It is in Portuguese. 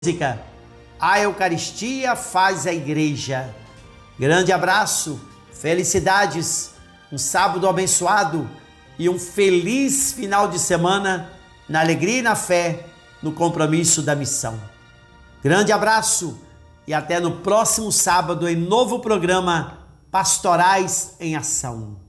música. A Eucaristia faz a igreja. Grande abraço, felicidades, um sábado abençoado e um feliz final de semana na alegria e na fé, no compromisso da missão. Grande abraço e até no próximo sábado em novo programa Pastorais em Ação.